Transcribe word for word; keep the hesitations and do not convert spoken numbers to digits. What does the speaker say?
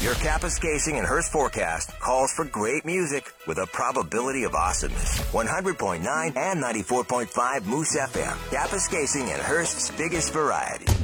Your Kapuskasing and Hearst forecast calls for great music with a probability of awesomeness. one hundred point nine and ninety-four point five Moose F M. Kapuskasing and Hearst's biggest variety.